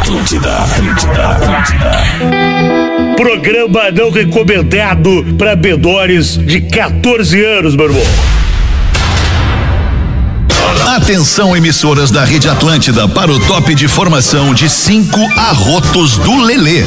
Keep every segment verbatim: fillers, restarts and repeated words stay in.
Atlântida, Atlântida, Atlântida. Programa não recomendado para menores de catorze anos, meu irmão. Atenção, emissoras da Rede Atlântida, para o top de formação de cinco arrotos do Lelê.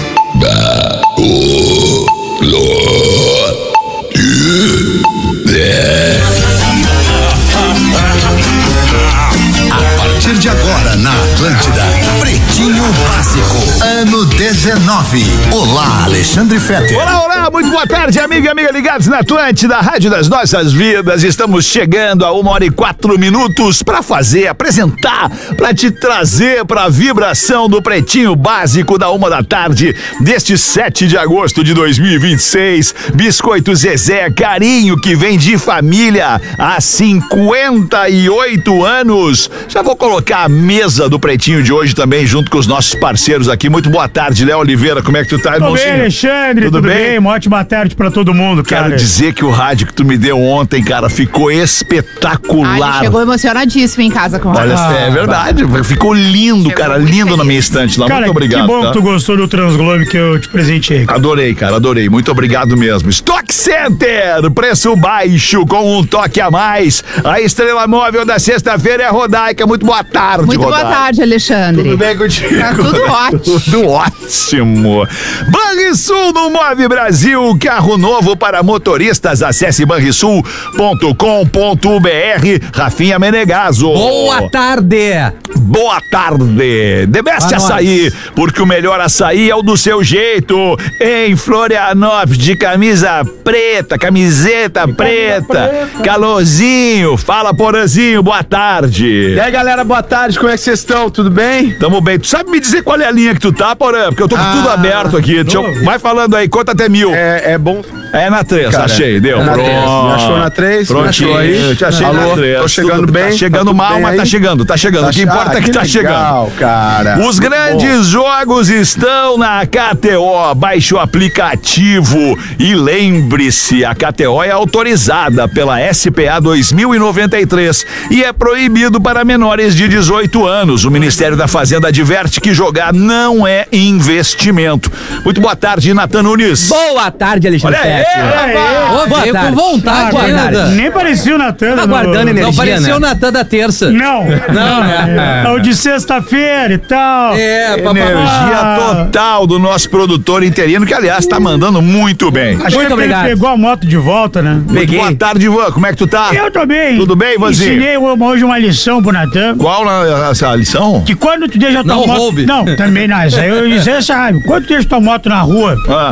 A partir de agora na Atlântida, Pretinho Básico, ano dezenove. Olá, Alexandre Fetter. Olá, olá, muito boa tarde, amigo e amiga ligados na Atlântida, Rádio das Nossas Vidas. Estamos chegando a uma hora e quatro minutos para fazer, apresentar, para te trazer para a vibração do Pretinho Básico da uma da tarde deste sete de agosto de dois mil e vinte e seis. Biscoito Zezé, carinho que vem de família há cinquenta e oito anos. Já vou colocar a mesa do Pretinho de hoje também junto com os nossos parceiros aqui. Muito boa tarde, Léo Oliveira, como é que tu tá, irmãozinho? Tudo bem, Alexandre, tudo, tudo bem? bem? Uma ótima tarde pra todo mundo, cara. Quero dizer que o rádio que tu me deu ontem, cara, ficou espetacular. Ai, chegou emocionadíssimo em casa com o rádio. Olha, ah, é verdade, ficou lindo, chegou, cara, lindo feliz na minha estante lá. Cara, muito obrigado. Que bom tá? que tu gostou do Transglobe que eu te presenteei. Adorei, cara, adorei, muito obrigado mesmo. Stock Center, preço baixo com um toque a mais. A estrela móvel da sexta-feira é a Rodaica. Muito boa tarde, Muito Rodaica. boa tarde, Alexandre. Tudo bem contigo? Tá tudo ótimo. Tudo ótimo. Banrisul no Move Brasil, carro novo para motoristas. Acesse banrisul ponto com ponto br. Rafinha Menegaso. Boa tarde. Boa tarde. The Best Açaí, porque o melhor açaí é o do seu jeito. Em Florianópolis, de camisa preta, camiseta preta, preta, calorzinho. Fala, Porazinho, boa tarde. E aí, galera, boa tarde, como é que vocês estão? Tudo bem? Tamo bem. Tu sabe me dizer qual é a linha que tu tá, Porã? Porque eu tô com ah, tudo aberto aqui. Deixa eu... Vai falando aí, conta até mil. É, é bom. É na três, cara, achei, deu. É na Pronto. três. Me achou na três? Prontinho. Aí? Te achei Alô, na três. Tô chegando tudo, bem? Tá chegando tá mal, mas aí? tá chegando, tá chegando. Tá o que importa ah, é que, que tá legal, chegando. Cara. Os grandes Bom. jogos estão na K T O. Baixe o aplicativo e lembre-se, a K T O é autorizada pela S P A dois mil e noventa e três e é proibido para menores de dezoito anos. O Ministério da Fazenda adverte que jogar não é investimento. Muito boa tarde, Natan Nunes. Boa tarde, Alexandre. Olha aí, olha aí. Ô, boa Veio tarde. com vontade, ah, hein, Natan? Nem parecia o Natan. Tá guardando energia, Não parecia né? o Natan da terça. Não. Não, é. É o de sexta-feira e tal. É, papai. Energia Ah. total do nosso produtor interino, que aliás tá mandando muito bem. Acho Muito que obrigado. ele pegou a moto de volta, né? Muito Peguei. boa tarde, Ivan. Como é que tu tá? Eu tô bem. Tudo bem, Ivanzinho? Ensinei hoje uma lição pro Natan. Qual na, essa lição? Que quando tu deixa tua Não moto... roube. Não, também não. Isso aí eu- você sabe. Quando tu deixa tua moto na rua, Ah,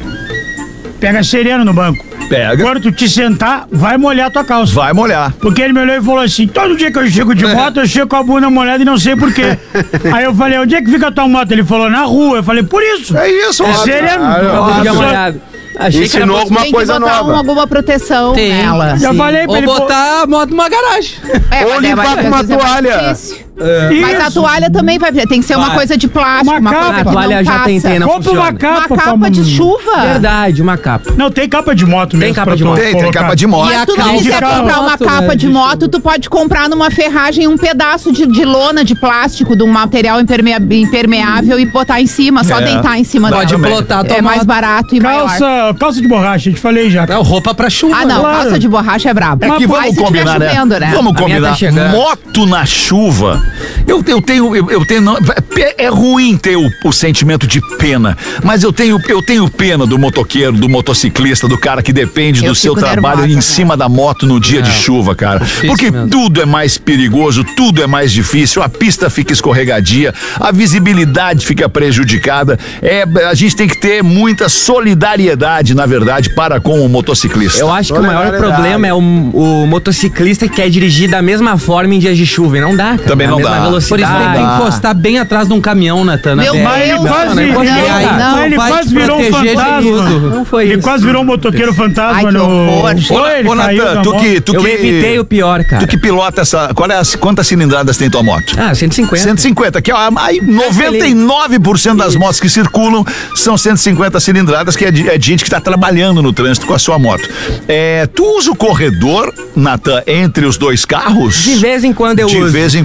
pega sereno no banco. pega. Quando tu te sentar, vai molhar tua calça. Vai molhar. Porque ele me olhou e falou assim: todo dia que eu chego de moto, eu chego com a bunda molhada e não sei por quê. Aí eu falei: onde é que fica a tua moto? Ele falou: na rua. Eu falei: por isso. É isso, É óbvio. sereno. Claro, Acabou de dar uma Só- olhada. Achei Ensinou que era alguma Tem coisa que botar nova. uma, alguma proteção Tem. nela. Já falei pra Ou ele. botar a moto numa garagem. É, Ou mas é, limpar mas com às uma vezes é mais toalha. difícil. Isso. Mas a toalha também vai. Tem que ser uma Vai. coisa de plástico, Uma uma, capa. coisa A que toalha não já passa. tentei, não Compra uma funciona. capa. Uma capa pra- de chuva? Verdade, uma capa. Não, tem capa de moto mesmo. Tem capa pra de tu moto. Tem, tem colocar. capa de moto. E a Tu não calça quiser de comprar uma moto, capa né, de de moto, tu pode comprar numa ferragem um pedaço de, de lona, de plástico, de um material impermea- impermeável e botar em cima, só É. deitar em cima Pode dela. plotar a tua É mais moto. barato e maior. Calça, calça de borracha, eu te falei já. Não, roupa pra chuva. Ah, não, Claro. calça de borracha é brabo. É que Mas vamos se tiver combinar, né? chovendo, né? Vamos A minha tá combinar. chegando. Moto na chuva. Eu, eu tenho, eu, eu tenho, não, é, é ruim ter o, o sentimento de pena, mas eu tenho, eu tenho pena do motoqueiro, do motociclista, do cara que depende Eu do seu fico trabalho nervosa, em cima da moto no dia de chuva, cara. Porque mesmo. tudo é mais perigoso, tudo é mais difícil, a pista fica escorregadia, a visibilidade fica prejudicada. É, a gente tem que ter muita solidariedade, na verdade, para com o motociclista. Eu acho que o maior Solidariedade. problema é o, o motociclista que quer dirigir da mesma forma em dias de chuva. E não dá, cara. Também Na não mesma dá. velocidade. Por isso tem que Ah. encostar bem atrás de um caminhão, Natan. na Meu B R. Deus, Ele não, quase, não, ele, não, aí não. tu ele vai quase te virou um proteger de fantasma. tudo. Não foi Ele isso. quase virou um motoqueiro fantasma Ai, que no. horror. Foi, ele Ô, caiu Natan, da tu moto. que, tu Eu que, evitei o pior, cara. tu que pilota essa, qual é as, quantas cilindradas tem tua moto? Ah, cento e cinquenta. cento e cinquenta, que ó, aí noventa e nove por cento das motos que circulam são cento e cinquenta cilindradas, que é de, é de gente que está trabalhando no trânsito com a sua moto. É, tu usa o corredor, Natan, entre os dois carros? De vez em quando eu De uso. vez em quando tu Mas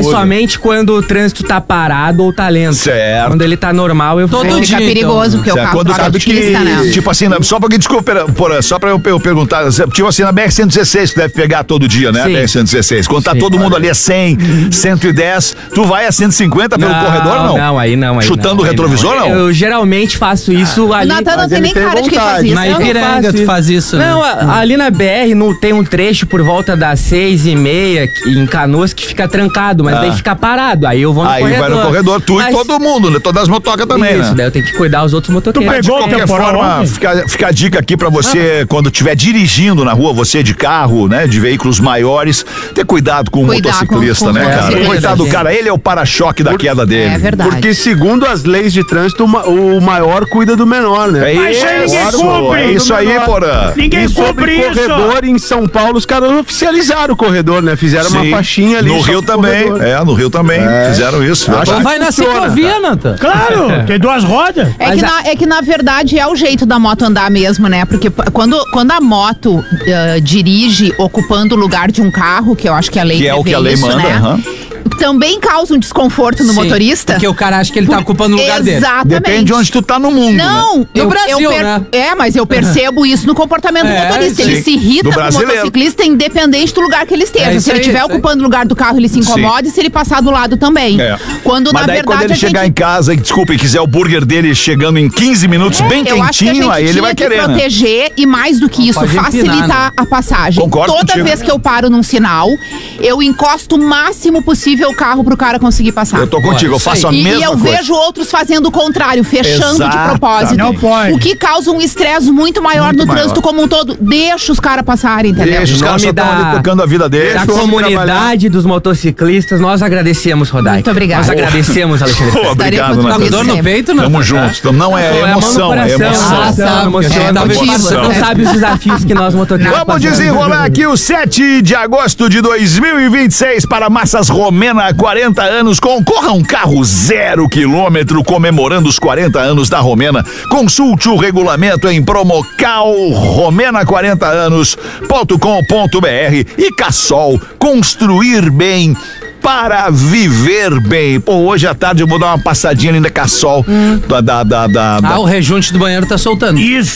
é somente quando o trânsito tá parado ou tá lento. Certo. Quando ele tá normal, eu Todo vou. dia, Fica perigoso, porque o Certo, carro quando troca sabe de que, pista, né? tipo assim, só pra, desculpa, por, só pra eu, eu perguntar, tipo assim, na B R cento e dezesseis tu deve pegar todo dia, né? Sim. B R cento e dezesseis. Quando tá Sim. todo mundo ali a cem, cento e dez, tu vai a cento e cinquenta pelo corredor, não? Não, aí não. Aí Chutando não, o aí retrovisor, não? Eu geralmente faço isso O ali. Natan não tem ele nem tem cara de quem faz vontade. isso. Na Eu não Ipiranga faço tu isso. faz isso, Não, né? a- ali na B R não, tem um trecho por volta das seis e meia que- em Canoas que fica trancado, mas Ah. daí fica parado. Aí eu vou no Aí corredor. vai no corredor, tu Mas- e todo mundo, né? Todas as motocas também, Isso, né? daí eu tenho que cuidar os outros motoqueiros. Tu Mas de pegou o qualquer temporal forma, ontem? fica, fica a dica aqui pra você, quando estiver dirigindo na rua, você de carro, né, de veículos maiores, ter cuidado com o Cuidar motociclista, com- com né, o cara? motociclista, Coitado do gente. cara, ele é o para-choque da queda dele. É verdade. Porque segundo as leis de trânsito, o ma- o maior cuida do menor, né? É Mas isso aí ninguém isso, cumpre. é isso aí, porra. Ninguém E sobre cumpre isso. corredor em São Paulo, os caras oficializaram o corredor, né? Fizeram Sim. uma faixinha ali. No só Rio pro também, corredor. é, no Rio também, fizeram isso. Acho verdade. Ou vai na funciona, ciclovia, Nanta. Claro, tem duas rodas. É Mas que, a- na, é que na verdade é o jeito da moto andar mesmo, né? Porque p- quando, quando a moto eh, dirige ocupando o lugar de um carro, que eu acho que a lei Que é o prevê que a lei isso, manda, né? aham. Também causa um desconforto no Sim, motorista. Porque o cara acha que ele tá ocupando o lugar dele. Exatamente. Depende de onde tu tá no mundo, né? Não, eu, Brasil, eu per- né? É, mas eu percebo isso no comportamento É, do motorista. Ele sim. se irrita Do com o brasileiro. motociclista, independente do lugar que ele esteja. É isso se ele aí, estiver isso aí. ocupando o lugar do carro, ele se incomoda, e se ele passar do lado também. É. Quando, Mas na daí verdade, quando ele a chegar gente... em casa e, desculpa, e quiser o burger dele chegando em quinze minutos, bem Eu acho que a quentinho, gente aí ele tinha vai que querer, né? proteger e mais do que isso, pode empinar, facilitar né? a passagem. Concordo Toda contigo. vez que eu paro num sinal, eu encosto o máximo possível o carro pro cara conseguir passar. Eu tô contigo, eu Isso faço a aí. E, mesma e eu coisa. vejo outros fazendo o contrário, fechando de Exatamente. propósito. Não pode. O que causa um estresse muito maior Muito no maior. trânsito como um todo. Deixa os caras passarem, entendeu? Deixa, os Em caras só nome estão da- ali tocando a vida deles. Da Deixa o homem comunidade dos motociclistas, nós agradecemos, Rodai. Muito obrigada. Nós agradecemos, Alexandre. Pô, Frota. obrigado, Estarei Natan. Tá com dor no sempre. peito, não? Tamo juntos. Tamo- Não é, Pô, é a mão no emoção, é coração. emoção. Ah, tá, emociona. porque tava Você emoção. não sabe os desafios que nós motoqueiros Vamos passamos. desenrolar aqui o sete de agosto de dois mil e vinte e seis para Massas Romena, quarenta anos. Concorra a um carro zero quilômetro comemorando os quarenta anos da Romena. Consulte o regulamento em promocal romena quarenta anos ponto com ponto br e Cassol, construir bem para viver bem. Pô, hoje à tarde eu vou dar uma passadinha ali na Cassol. Da, da, da, da, da- Ah, o rejunte do banheiro tá soltando. Isso.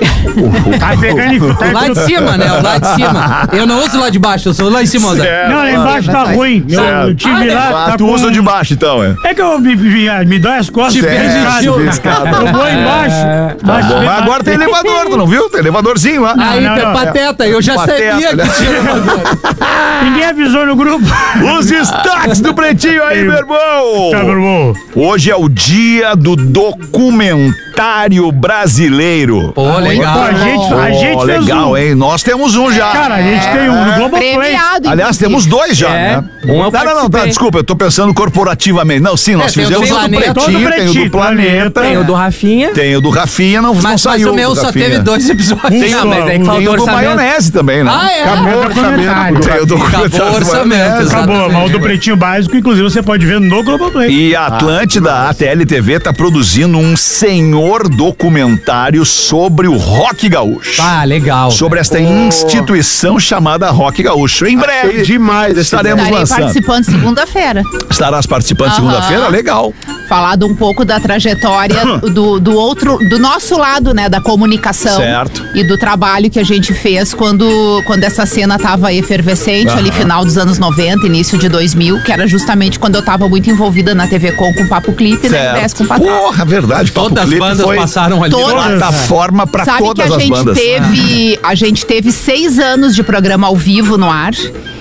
Tá pegando e tá Lá de cima, né? O lá de cima. Eu não uso lá de baixo, eu sou lá em cima. Zé. É, Não, lá embaixo tá ruim. Eu, eu tive lá, Ah, tá tu com... usa o de baixo então, é. É que eu me, me, me dói as costas. Te bem perde escada. bem escada. Eu vou embaixo. Tá bom, mas agora tem elevador, tu não viu? Tem elevadorzinho lá. Aí, não, é não. pateta, eu já Pateta, sabia né? que tinha elevador. Ninguém avisou no grupo. Os destaques do Pretinho aí, meu irmão. Tá, meu irmão. Hoje é o dia do documentário brasileiro. Pô, legal. Pô, a gente, a Oh, gente fez legal, um. hein? Nós temos um já. Cara, a gente tem um no Globoplay. Premiado, Aliás, inclusive. temos dois já, É, né? um eu não, não, não, tá, participei. desculpa, eu tô pensando corporativamente. Não, sim, nós É, tem o do fizemos o do Planeta. Pretinho, Todo tem o do Pretinho, Planeta, Tem o do Rafinha. tem o do Rafinha, não, não Mas, mas saiu. o meu do só Rafinha. teve dois episódios. Um Não, só, mas é que um- faltou Tem o do orçamento. maionese também, né? Ah, é? Acabou o documentário. orçamento. Tem o documentário Acabou o do orçamento. maionese. Acabou, exatamente. mas o do Pretinho Básico, inclusive, você pode ver no Globoplay. E a Atlântida, a T L T V, tá produzindo um senhor documentário sobre o rock gaúcho. Ah, legal. Sobre esta instituição chamada Rock Gaúcho. Em Achei breve demais esse estaremos Estarei lançando. participando segunda-feira. Estarás participando Aham. segunda-feira? Legal. Falado um pouco da trajetória do, do outro, do nosso lado, né, da comunicação. Certo. E do trabalho que a gente fez quando, quando essa cena tava efervescente, ali final dos anos noventa, início de dois mil, que era justamente quando eu tava muito envolvida na T V Com com Papo Clipe e na R B S com Patrão. Porra, verdade. Papo Todas as Clipe bandas foi passaram ali. Todas. plataforma pra Sabe que todas a as gente bandas. teve, a gente teve seis anos de programa ao vivo no ar.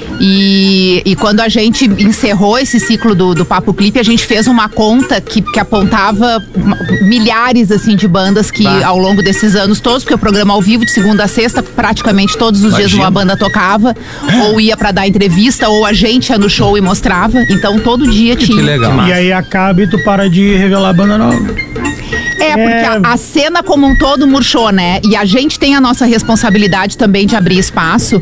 E, e quando a gente encerrou esse ciclo do, do Papo Clipe, a gente fez uma conta que, que apontava ma- milhares assim de bandas que ao longo desses anos todos, porque o programa ao vivo de segunda a sexta, praticamente todos os dias Imagina. uma banda tocava, ou ia pra dar entrevista, ou a gente ia no show e mostrava. Então todo dia tinha. Que legal. E aí acaba e tu para de revelar a banda nova. É, É, porque a, a cena como um todo murchou, né? E a gente tem a nossa responsabilidade também de abrir espaço,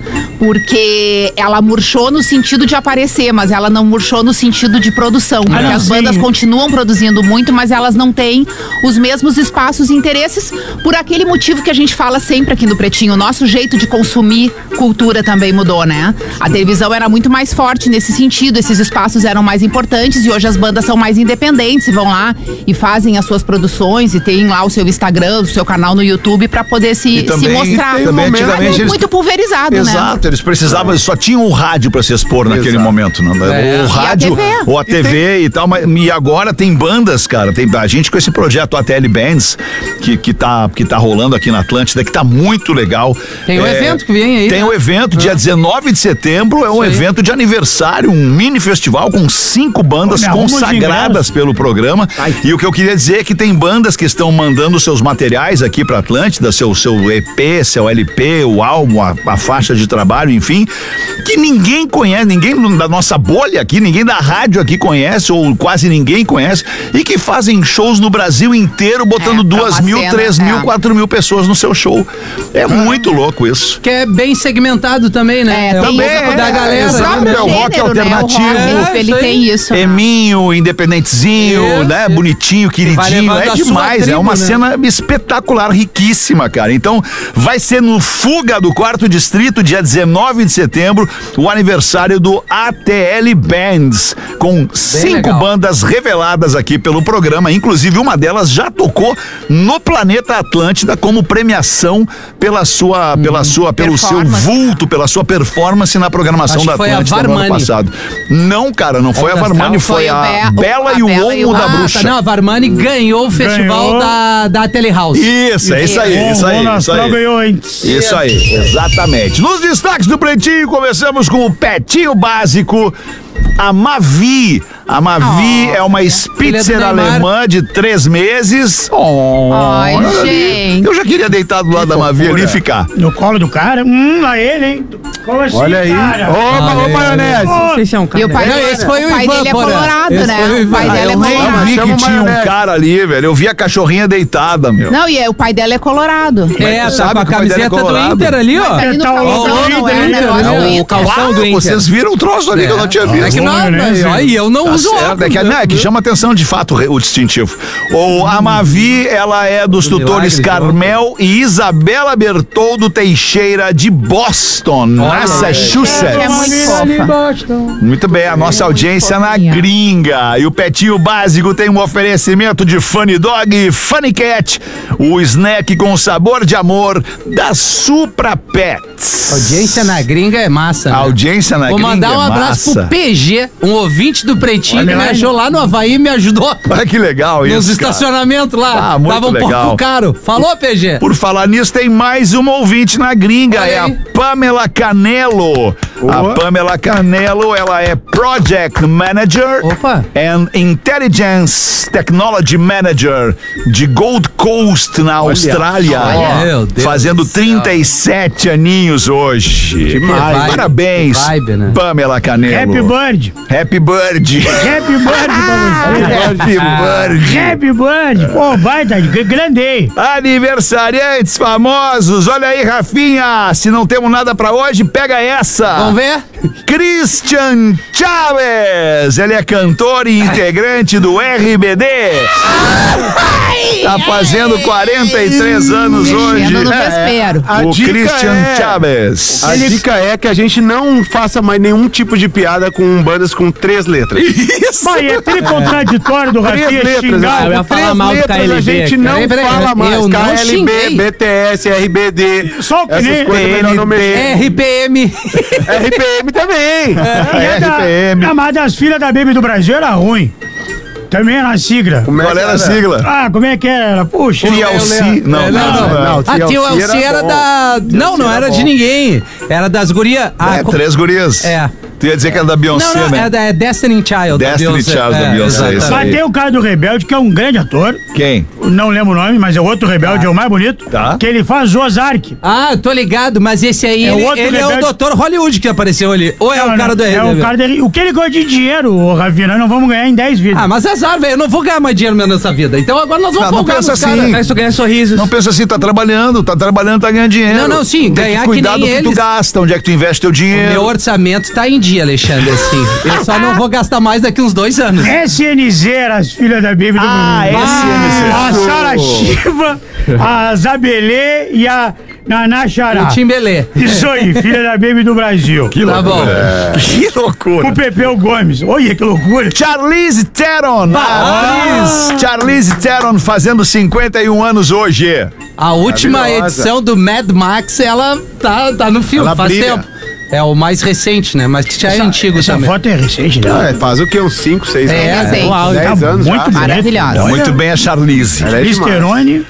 porque ela murchou no sentido de aparecer, mas ela não murchou no sentido de produção. Porque Ah, as sim. bandas continuam produzindo muito, mas elas não têm os mesmos espaços e interesses por aquele motivo que a gente fala sempre aqui no Pretinho. O nosso jeito de consumir cultura também mudou, né? A televisão era muito mais forte nesse sentido, esses espaços eram mais importantes e hoje as bandas são mais independentes e vão lá e fazem as suas produções e tem lá o seu Instagram, o seu canal no YouTube pra poder se, E também- se mostrar. e também Mas antigamente é eles- muito pulverizado, né? Exato, eles precisavam, só tinham o rádio pra se expor naquele Exato. momento, né? É. O rádio, E a T V. ou a T V e, tal, mas, e agora tem bandas, cara, tem a gente com esse projeto A T L Bands, que, que, tá, que tá rolando aqui na Atlântida, que tá muito legal. Tem o É, evento que vem aí, Tem né? o evento, dia dezenove de setembro, é um Isso aí. evento de aniversário, um mini festival com cinco bandas Pô, me arruma os consagradas ingressos. pelo programa. E o que eu queria dizer é que tem bandas que estão mandando seus materiais aqui pra Atlântida, seu, seu E P, seu L P, o álbum, a, a faixa de trabalho, enfim, que ninguém conhece, ninguém da nossa bolha aqui, ninguém da rádio aqui conhece, ou quase ninguém conhece, e que fazem shows no Brasil inteiro, botando É, pra duas uma mil, cena, três mil, é. quatro mil pessoas no seu show. É muito louco isso. Que é bem segmentado também, né? É, o tem gosto isso, da é, galera. exato. né? próprio É o rock gênero, alternativo. Né? O rock, É, ele isso aí. tem isso. né? Eminho, independentezinho, Isso, né? isso. Bonitinho, vai queridinho. levando É a sua demais, é tribo, uma né? cena espetacular, riquíssima, cara. Então, vai ser no Fuga do Quarto Distrito, dia dezenove de setembro, o aniversário do A T L Bands, com cinco legal. bandas reveladas aqui pelo programa. Inclusive, uma delas já tocou no Planeta Atlântida como premiação pela sua, pela sua, pelo seu Performance. vulto, pela sua performance na programação Acho da que foi a Atlântida no ano Varmani. passado. Não, cara, não foi a das Varmani, Trau, foi foi a o Be- Bela a e o Bela e Olmo o- da Ah, Bruxa. tá, não, a Varmani ganhou o festival Ganhou. da, da Telehouse. Isso, é isso aí, isso aí, O isso aí. ganhou, hein? Isso aí, exatamente. Nos destaques do Pretinho, começamos com o Petinho Básico. A Mavi. A Mavi Oh, é uma filha Spitzer do Neymar. alemã de três meses. Oh, Ai, olha ali. gente. Eu já queria deitar do lado da Mavi ali e ficar. No colo do cara? Hum, a ele, hein? Como assim, Olha aí. cara? Opa, Olha ô aí. maionese. Não sei se é um cara. E o pai, Não, dele, esse foi o o pai Ivan, dele é Porã. colorado, Esse né? foi o O Ivan. pai Ah, dele é Eu nem colorado. vi Chama que o tinha um maionese. cara ali, velho. Eu vi a cachorrinha deitada, meu. Não, e é, o pai dela é colorado. É, Sabe tá com a que o pai dele é camiseta do colorado? Inter ali, ó. Ali no Tá o calção, logo não é do o Inter, negócio né? do O Inter. calção Claro, do Inter. vocês viram o troço ali que eu não tinha visto. É que não, Maionese. mas, aí eu não Tá uso certo, óculos. é que, não, é que chama atenção de fato o distintivo. O a Mavi, ela é dos Do tutores milagre, Carmel e Isabela Bertoldo Teixeira de Boston, Massachusetts. É muito fofa. Muito bem, a nossa audiência na fofinha. gringa. E o Petinho Básico tem um oferecimento de Funny Dog e Funny Cat, o snack com sabor de amor da Supra Pets. Audiência na gringa é massa. A né? audiência na Vou gringa mandar um é abraço massa. pro P G, um ouvinte do Pretinho Olha que me lá, achou lá no Havaí e me ajudou. Olha que legal isso, Nos cara. estacionamentos lá. Ah, muito Tava um legal. pouco caro. Falou, P G? Por falar nisso, tem mais uma ouvinte na gringa, Olha é aí. a Pamela Canelo. A Pamela Canelo, ela é Project Manager Opa. and Intelligence Technology Manager de Gold Coast, na Austrália. Olha. Meu Deus Fazendo do céu. trinta e sete aninhos hoje. vibe, Parabéns, que vibe, né? Pamela Canelo. Happy Bird. Happy Bird. Happy Bird pra você. Happy Bird. Happy Bird. Pô, baita, grande. Aniversariantes famosos, olha aí, Rafinha, se não temos nada pra hoje, pega essa. Vamos ver? Christian Chaves, ele é cantor e integrante do R B D. Tá fazendo quarenta e três anos hoje. Mexendo no É, vespeiro. A o dica Christian é- Chaves. A dica é que a gente não faça mais nenhum tipo de piada com bandas com três letras. Isso. Mas é tri contraditório do Três Rafinha letras, xingar. eu ia com três falar mal do letras K L B, a gente cara. não Peraí, peraí, fala mais. eu não K L B, xinguei. B T S, R B D. Só que Essas nem- coisas melhor não mexer. R P M. R P M também. É da- R P M. Ah, mas das filhas da Baby do Brasil era ruim. Também era sigla. Como é Qual que era a sigla? Ah, como é que era? Puxa. T L C. Não, É, não, não. não, A T L C era bom. da. Não, não era era de bom. ninguém. Era das gurias. Ah, É, co- três gurias. É. Tu ia dizer que era da Beyoncé, Não, não, né? é, da- é Destiny Child. da Destiny Beyoncé. Child da É, Beyoncé, exatamente. isso Mas aí. tem o cara do Rebelde, que é um grande ator. Quem? Não lembro o nome, mas é outro Rebelde, é o mais bonito. Tá. Que ele faz Ozark. Ah, eu tô ligado, mas esse aí, É ele, outro ele é o rebelde. doutor Hollywood que apareceu ali. Ou é Não, o cara não, do É o cara dele. O que ele ganhou de dinheiro, ô Ravi, nós não vamos ganhar em dez vidas. Ah, mas azar, velho. Eu não vou ganhar mais dinheiro mesmo nessa vida. Então agora nós vamos Não, não folgar pensa nos assim. caras. Mas tu ganha sorrisos. Não pensa assim, tá trabalhando, tá trabalhando, tá ganhando dinheiro. Não, não, sim, Tem ganhar que que cuidar nem do que tu eles. gasta, onde é que tu investe teu dinheiro. Meu orçamento tá em dia, Alexandre, assim. Eu só não vou gastar mais daqui uns dois anos. S N Z, as filhas da Baby do Ah, Bruno. S N Z. A Sara Shiva, a Zabelê e a Naná Xará. O Timbelê. Isso aí, filha da Baby do Brasil. Que Tá bom. Que loucura. O Pepeu Gomes. Olha que loucura. Charlize Theron, a atriz Charlize Theron fazendo cinquenta e um anos hoje. A última Maravilhosa. edição do Mad Max, ela tá, tá no filme, Ela faz brilha. tempo. É o mais recente, né? Mas que já é antigo Essa também. foto é recente, né? É, faz o quê? Uns cinco, seis É, anos? recente. Uau, dez tá anos muito já. Maravilhosa. bonito. Muito bem a Charlize. Ela é demais. Listerone.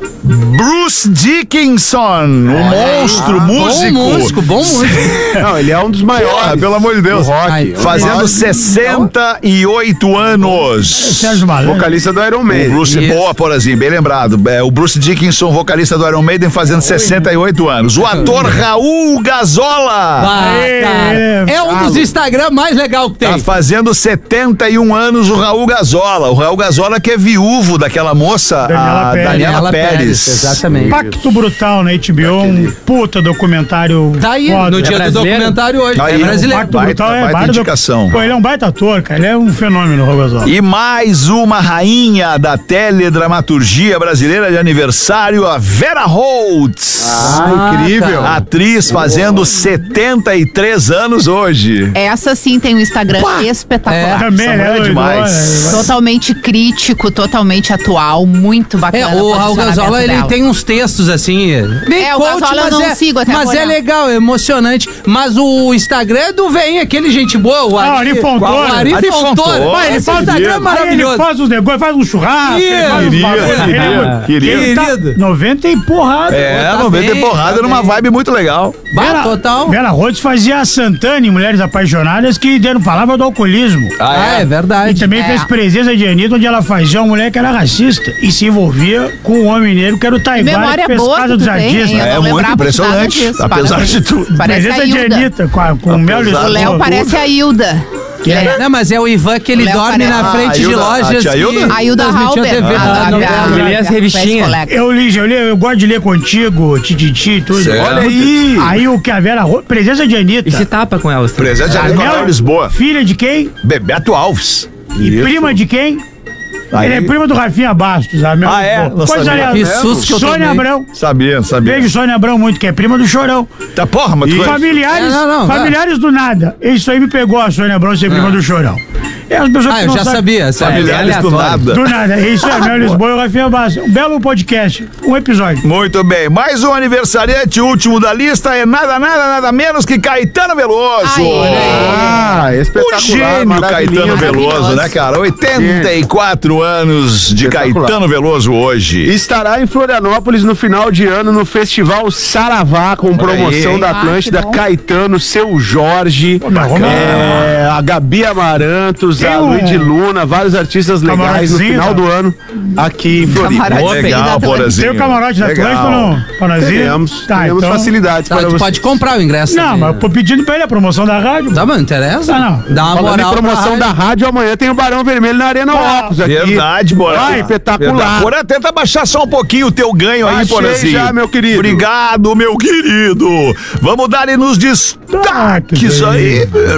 Bruce Dickinson, o monstro, músico. Bom músico, bom músico. Não, ele é um dos maiores. Ah, pelo amor de Deus. do rock. Ai, Um dos Fazendo maiores- sessenta e oito anos. Sérgio Malandro. Vocalista do Iron O Maiden. Bruce, Isso. boa, Porazinho, bem lembrado. É, o Bruce Dickinson, vocalista do Iron Maiden, fazendo sessenta e oito anos. O ator Raul Gazola Ah, Aê, cara. É um dos falo. Instagram mais legal que tem. tá fazendo setenta e um anos. O Raul Gazola. O Raul Gazola que é viúvo daquela moça, Daniela a Pérez. Daniela Daniela Pérez. Pérez, exatamente. Pacto Brutal na H B O, um puta documentário. Tá aí, foda. no dia do brasileiro? documentário hoje. Aí, é o brasileiro. Pacto Baita- Brutal é baita baita do- indicação. Pô, ele é um baita ator, cara. Ele é um fenômeno, o Rogazol. E mais uma rainha da teledramaturgia brasileira de aniversário, a Vera Holtz. Ah, incrível. Atriz fazendo setenta e três anos hoje. Essa sim tem um Instagram espetacular. Também, essa né? mulher é demais. doidona. Totalmente crítico, totalmente atual, muito É, bacana. o Raul Gazola, ele dela. tem uns textos assim. Bem É, o coach, Gazola eu mas não é, sigo até Mas agora. é legal, é emocionante. Mas o Instagram é do velho, aquele gente boa. O Ah, o Ari Fontoura. O Ari, Ari Fontoura. Fontoura. Mas ele Esse faz Instagram é Aí ele maravilhoso. faz uns negócios, faz um churrasco, ele faz uns Querido, bagulho. querido, Ele é muito- querido. ele tá Querido. noventa e porrada. É, tá noventa bem, e porrada tá numa bem. vibe muito legal. Bah, total. Vera Rhodes fazia a Santana em Mulheres Apaixonadas, que não falava do alcoolismo. Ah, é E verdade. também É. fez Presença de Anitta, onde ela fazia uma mulher que era racista e se envolvia com um homem negro que era o Taiguara, Memória que fez boa Casa que dos tu tem, Artistas. hein? Eu É não muito lembrava de impressionante, nada disso. apesar Parece- de tudo. Parece a Presença de Hilda. Anitta, com, a- com o Mel O Lisboa. Léo parece a Hilda. Que é- Não, mas é o Ivan que ele O Léo dorme parece- na Ah, frente a de Hilda- a lojas. tia que Hilda? A Hilda transmitia Halber. T V a- lá a- no- a- Ele lê as a- revistinhas. a- colega. Eu li, eu li, eu gosto de ler contigo, tititi e tudo. Certo. Olha aí. Aí o que a Vera Rhodes, Presença de Anitta. E se tapa com elas. também. Presente de Anitta Mel- Lisboa. Filha de quem? Bebeto Alves. E prima de quem? Aí- Ele é prima do Rafinha Bastos. A Mel Ah, é? Lisboa. Não Coisa sabia. aliada. Que susto que eu Sônia tomei. Abrão. Sabia, sabia. Beijo, Sônia Abrão, muito, que é prima do Chorão. Tá, porra, mas tu... Familiares, É, não, não, familiares do nada. Isso aí me pegou a Sônia Abrão ser prima do Chorão. É as pessoas Ah, que eu não já sabem- sabia. sabe? Familiares É do aleatório. nada. Do nada. Isso é Mel Lisboa e o Rafinha Bastos. Um belo podcast. Um episódio. Muito bem, mais um aniversariante último da lista é nada, nada, nada menos que Caetano Veloso. Aê. Ah, O espetacular. gênio maravilhinha. Caetano Veloso, maravilhoso. né, cara? oitenta e quatro anos de Espetacular. Caetano Veloso hoje. Estará em Florianópolis no final de ano no Festival Saravá, com promoção hein? da Ah, Atlântida, que bom. Caetano, Seu Jorge, bacana. é, a Gabi Amarantos, Tem a um- Luiz de Luna, vários artistas legais no Camarotezinho, final tá? do ano aqui em Floripa. Camarote. Legal, Sim, da Tem Porazinho. o camarote da Legal. Atlântico não? Pra nós ir? Teremos, Tá, teremos então... facilidades Tá, para tu você. pode comprar o ingresso. Não, também, mas né? tô pedindo pra ele a promoção da rádio. Tá, mano, interessa? Tá, não. Dá uma Falando moral em promoção pra da rádio, amanhã tem o Barão Vermelho na Arena Ah, Opus aqui. Verdade, Bora. Vai, espetacular. Bora, tenta baixar só um pouquinho o teu ganho aí, Baixei Porazinho. já, meu querido. Obrigado, meu querido. Vamos dar aí nos destaques aí, meu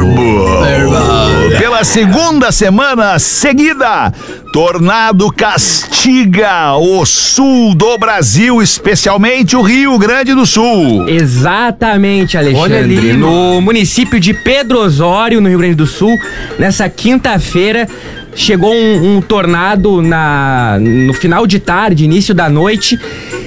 irmão. Pela segunda semana seguida, tornado castiga o sul do Brasil, especialmente o Rio Grande do Sul. Exatamente, Olha Alexandre. ali, no município de Pedro Osório, no Rio Grande do Sul, nessa quinta-feira, chegou um, um tornado na, no final de tarde, início da noite,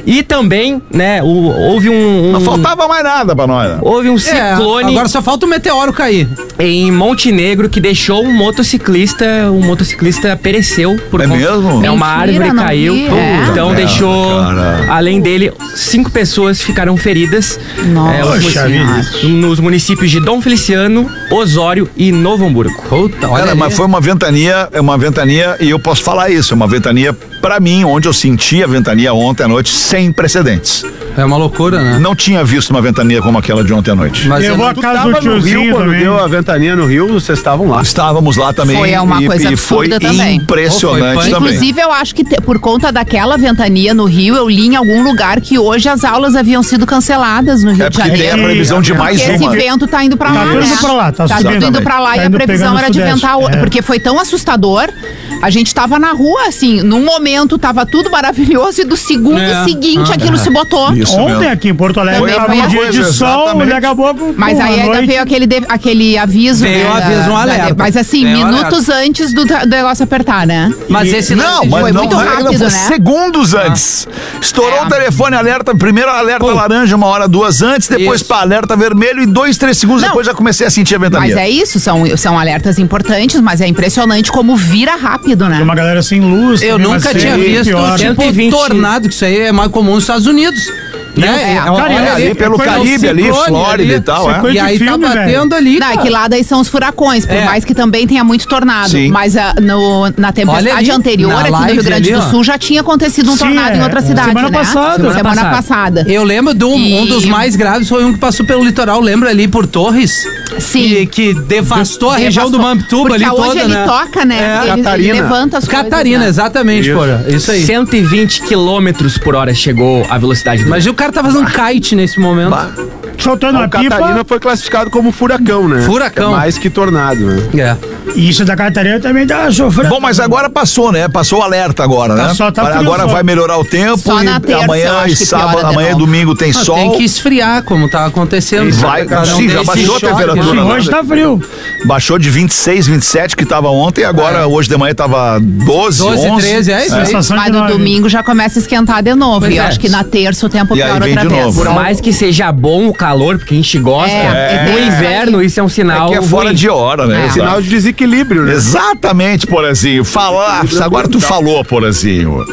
E também, né, o, houve um, um... Não faltava mais nada pra nós, né? Houve um É, ciclone agora só falta o meteoro cair. em Montenegro que deixou um motociclista, um motociclista pereceu por É conta- mesmo? É uma Mentira, árvore não caiu, vi, é. então É, deixou, cara. além dele, cinco pessoas ficaram feridas. Nossa É, os Poxa munici- nos municípios de Dom Feliciano, Osório e Novo Hamburgo. Puta, olha Cara, ali. mas foi uma ventania, é uma ventania, e eu posso falar isso, é uma ventania, pra mim, onde eu senti a ventania ontem à noite, sem precedentes. É uma loucura, né? Não tinha visto uma ventania como aquela de ontem à noite. Mas Levou eu- a Tu casa tava do no tiozinho Rio quando também. deu a ventania no Rio, vocês estavam lá. Estávamos lá também Foi uma e, coisa e foi absurda também. impressionante Oh, foi também. Inclusive, eu acho que te- por conta daquela ventania no Rio, eu li em algum lugar que hoje as aulas haviam sido canceladas no Rio É de porque tem a Janeiro. previsão de mais Porque esse uma. vento tá indo pra Tá lá, tudo né? indo pra lá, tá tudo exatamente. indo pra lá Tá e a indo previsão pegando era de Sudeste, ventar, o- é. porque foi tão assustador. A gente tava na rua, assim, num momento tava tudo maravilhoso e do segundo É. seguinte Ah, aquilo se botou. Isso Ontem mesmo. aqui em Porto Alegre Também tava foi um a dia coisa, de sol, exatamente. daqui a pouco. Mas pô, aí à ainda noite, veio aquele, de- aquele aviso. Veio né, o aviso, da- um da- alerta. Mas assim, Veio um minutos antes do, tra- do negócio apertar, né? Mas esse Não, lance de- mas Foi não, muito não, não, rápido, foi né? segundos antes. Estourou É. o telefone, alerta, primeiro alerta Pô. laranja, uma hora, duas antes, depois Isso. para alerta vermelho e dois, três segundos Não. depois já comecei a sentir a ventania. Mas é isso, são, são alertas importantes, mas é impressionante como vira rápido, né? Tem uma galera sem luz. Eu também, nunca mas tinha sempre visto pior. tipo cento e vinte. tornado, que isso aí é mais comum nos Estados Unidos. Né? É, É, cara, olha ali pelo é Caribe, ali, ciclone Flórida ali. e tal, Isso é é. coisa E de aí filme, tá velho. batendo ali, Não, é cara. que lá daí são os furacões, por É. mais que também tenha muito tornado. Sim. Mas ah, no, na Olha tempestade ali, anterior, na aqui no live Rio Grande ali, do ó. Sul, já tinha acontecido um Sim, tornado é. em outra cidade, Semana né? passada. Semana, Semana passada. Eu lembro de um, E- um dos mais graves, foi um que passou pelo litoral, lembra ali por Torres? Sim. Que, que devastou a região do Devastou. Mamptuba Porque ali toda, hoje ele né? toca, né? É. Ele, ele Catarina. levanta as Catarina, coisas, né? exatamente, Isso. porra. Isso aí. cento e vinte quilômetros por hora chegou a velocidade do Mas o cara tá fazendo kite nesse momento. Soltando O a Catarina pipa. foi classificado como furacão, né? Furacão. É mais que tornado, né? É. E isso da Catarina também tá sofrendo. Bom, mas agora passou, né? Passou o alerta agora, né? Tá só, tá frio agora só. vai melhorar o tempo Só e na terça, eu amanhã acho e que sábado, piora de amanhã e novo. domingo tem Ah, sol. Tem que esfriar, como tá acontecendo. E vai- Pra não sim, ter já esse baixou a choque, temperatura, Sim, né? né? hoje tá frio. Baixou de vinte e seis, vinte e sete que tava ontem, agora É. hoje de manhã tava doze, doze, onze. treze, é isso aí. Sensação Mas de no nove. domingo já começa a esquentar de novo. Pois e eu é. acho que na terça o tempo E aí piora vem outra de vez. novo. Por mais que seja bom o calor, porque a gente gosta, É, no é. inverno isso é um É sinal que é fora ruim. de hora, né? É. Exato. Sinal de desequilíbrio, né? Exatamente, Porazinho. Fala, agora tu falou, Porazinho.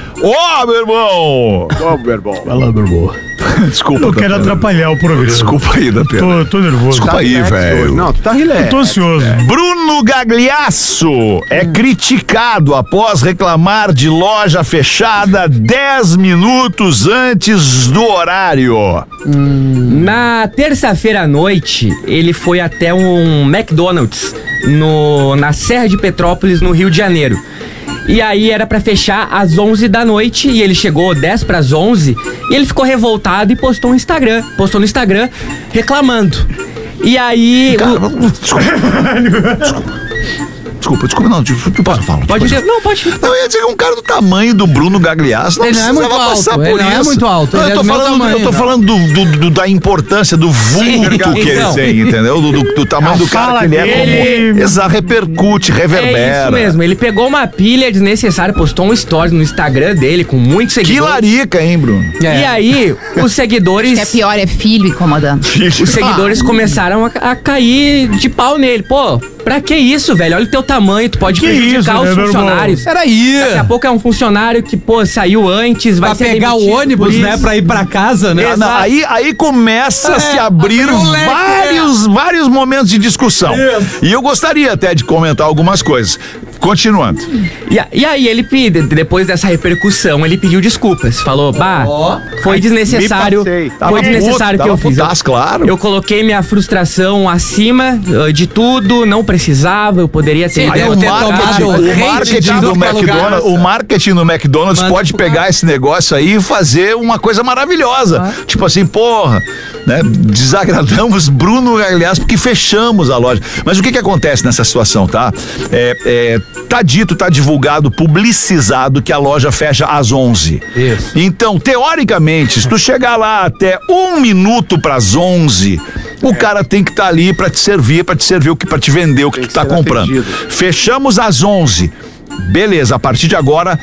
Ô, meu irmão! Ó, meu irmão. Fala, meu irmão. Desculpa, Eu quero Datena. atrapalhar o programa. Desculpa aí, Datena. Tô, tô nervoso. Desculpa aí, Relax velho. hoje. Não, tu tá relax. Tô ansioso. Bruno Gagliasso é criticado após reclamar de loja fechada dez minutos antes do horário. Na terça-feira à noite, ele foi até um McDonald's no, na Serra de Petrópolis, no Rio de Janeiro. E aí era pra fechar às onze da noite e ele chegou dez para as onze e ele ficou revoltado e postou no Instagram, postou no Instagram reclamando. E aí Cara, o- desculpa. desculpa. Desculpa, desculpa, não, tu, tu pode falar. pode dizer, não, pode. Não, eu ia dizer que um cara do tamanho do Bruno Gagliasso não Ele não é muito precisava passar alto, por ele não é isso. muito alto, Não, ele eu é tô do meu falando, tamanho, eu tô não. falando do, do- do- da importância, do vulto que ele Então. tem, entendeu? Do, do- do tamanho A do cara fala que ele é dele- como... Exato, repercute, reverbera. É isso mesmo, ele pegou uma pilha desnecessária, postou um story no Instagram dele com muitos Que seguidores. larica, hein, Bruno? É. E aí, os seguidores. O que é pior, é filho incomodando. Os seguidores começaram a, a cair de pau nele. Pô, pra que isso, velho? Olha o teu tamanho, tu pode Que prejudicar isso, os né, meu funcionários. Peraí. Daqui a pouco é um funcionário que, pô, saiu antes, vai Pra ser pegar o demitido ônibus, por né? isso. Pra ir pra casa, né? Ah, não, aí, aí começa a se abrir abriu o leque, vários, vários momentos de discussão. E eu gostaria até de comentar algumas coisas. Continuando. E, a- e aí ele pede, depois dessa repercussão, ele pediu desculpas. Falou, bah, Ó. foi desnecessário. Me passei. Tava Foi desnecessário puto, que eu tava fiz. Eu- putaço, claro. Eu coloquei minha frustração acima uh, de tudo, não precisava, eu poderia ter. Sim, Aí deve o ter marketing, tomado o hate marketing de do tudo pra McDonald's, lugar. o marketing do McDonald's Manda pode pro pegar cara. esse negócio aí e fazer uma coisa maravilhosa. Tipo assim, porra, né? Desagradamos Bruno Gagliasso porque fechamos a loja. Mas o que que acontece nessa situação, tá? É, é, tá dito, tá divulgado, publicizado que a loja fecha às onze. Isso. Então, teoricamente, se tu chegar lá até um minuto pras onze, o cara tem que estar ali pra te servir, pra te servir o que, para te vender o que Tem tu que tá ser comprando. atendido. Fechamos às onze. Beleza, a partir de agora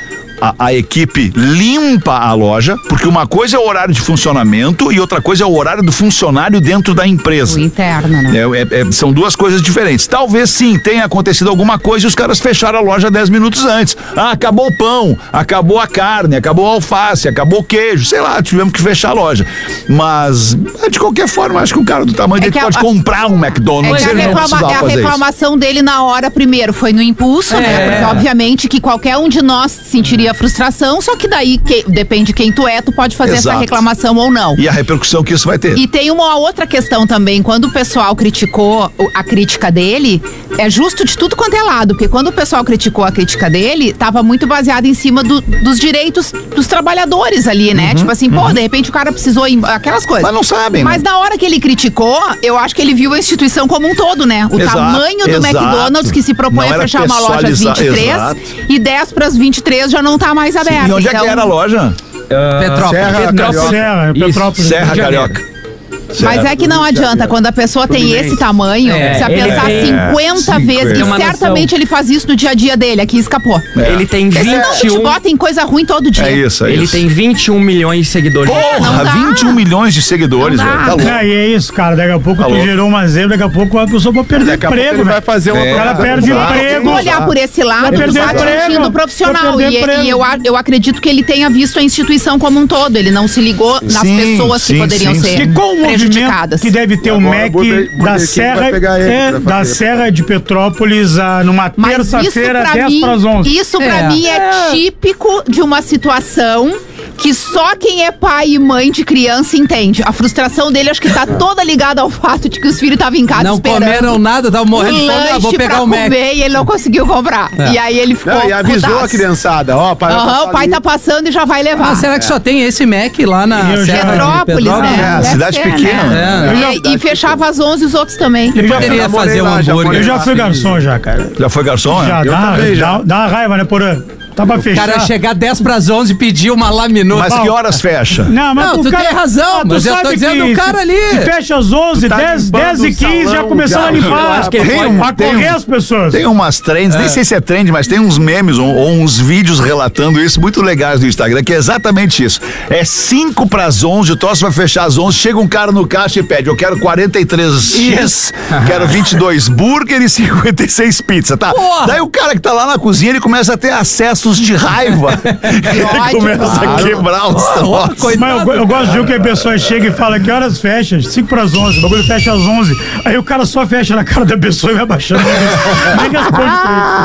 a, a equipe limpa a loja, porque uma coisa é o horário de funcionamento e outra coisa é o horário do funcionário dentro da empresa. O interno, né? É, é, é, são duas coisas diferentes. Talvez sim tenha acontecido alguma coisa e os caras fecharam a loja dez minutos antes. Ah, acabou o pão, acabou a carne, acabou a alface, acabou o queijo, sei lá, tivemos que fechar a loja. Mas, de qualquer forma, acho que um cara do tamanho É dele que a- pode comprar um McDonald's. É, que a, ele não reclama- precisava é a fazer isso. reclamação dele na hora, primeiro, foi no impulso, né? Porque, obviamente, que qualquer um de nós sentiria frustração, só que daí, que- depende de quem tu é, tu pode fazer Exato. essa reclamação ou não. E a repercussão que isso vai ter. E tem uma outra questão também, quando o pessoal criticou o- a crítica dele, é justo de tudo quanto é lado, porque quando o pessoal criticou a crítica dele, tava muito baseado em cima do- dos direitos dos trabalhadores ali, né? Tipo assim, pô, de repente o cara precisou ir, aquelas coisas. Mas não sabem, Mas né? na hora que ele criticou, eu acho que ele viu a instituição como um todo, né? O Exato, tamanho do exato. McDonald's que se propõe Não a era fechar uma loja às pessoaliza- vinte e três exato. e dez para as vinte e três já não tá mais aberta. E onde é Então, que era a loja? Petrópolis. Serra, Petrópolis. Serra, Isso. Petrópolis. Serra Rio de Janeiro. Carioca. Mas é que não adianta, quando a pessoa tem esse tamanho, É, precisa ele pensar tem- cinquenta cinquenta. vezes. Tem E uma certamente noção. ele faz isso no dia a dia dele, aqui escapou. Ele tem Porque senão tu te vinte e um. bota em coisa ruim todo dia. É isso, é Ele isso. tem vinte e um milhões de seguidores. Porra, não dá. vinte e um milhões de seguidores, Não dá. velho. Tá louco. Ah, e é isso, cara. Daqui a pouco Tá tu louco. gerou uma zebra, daqui a pouco a pessoa pode perder Daqui a pouco emprego, ele vai velho. fazer uma É, O cara perde exato. emprego. Vamos olhar por esse lado, Vai tu perder tá emprego, atingindo o vai profissional. perder E, emprego. e eu, a- eu acredito que ele tenha visto a instituição como um todo. Ele não se ligou nas Sim, pessoas sim, que poderiam sim, ser Que com o movimento prejudicadas. que deve ter o Agora Mac o Burger- da Burger King Serra, vai pegar ele é, pra da fazer. Serra de Petrópolis ah, numa Mas terça-feira, isso pra dez mim, para as onze. isso pra É. mim é típico de uma situação que só quem é pai e mãe de criança entende. A frustração dele acho que tá toda ligada ao fato de que os filhos estavam em casa Não esperando comeram nada, tava um morrendo de fome, ah, vou lanche pegar pra o Mac. comer e ele não conseguiu comprar. É. E aí ele ficou Não, e avisou putaço. a criançada, ó, pai. vai Aham, passar o pai ali. tá passando e já vai levar. Ah, será que só tem esse Mac lá na Eu já- Serra de Petrópolis, né? É, Deve cidade ser, pequena. né? É. Eu já- E, e fechava às onze os outros também. Eu já, Poderia já morei fazer um lá, já hambúrguer. morei eu já lá. fui garçom já, cara. Já foi garçom? Já é? Eu dá, também, já. dá, dá uma raiva, né, por Tá pra O fechar. cara chegar dez pras onze e pedir uma laminou. Mas que horas fecha? Não, mas Não, o tu cara, tem razão, Ah, tu mas eu tô sabe dizendo que o cara se- ali. Se fecha às onze, tá dez, limpando dez e o quinze já salão, começaram a já. limpar. Eu acho que ele Tem pode- um- Pra tem correr um- as pessoas. Tem umas trends, nem sei se é trend, mas tem uns memes ou, ou uns vídeos relatando isso muito legais no Instagram, que é exatamente isso. É cinco pras onze, o troço vai fechar às onze, chega um cara no caixa e pede, eu quero quarenta e três X, quero vinte e dois burger e cinquenta e seis pizza, tá? Porra! Daí o cara que tá lá na cozinha, ele começa a ter acessos de raiva. ele ódio, começa a claro. quebrar os troços. Mas eu, go- eu gosto de ver que a pessoa chega e fala que horas fecha? cinco para as onze, o bagulho fecha às onze. Aí o cara só fecha na cara da pessoa e vai baixando. Nem responde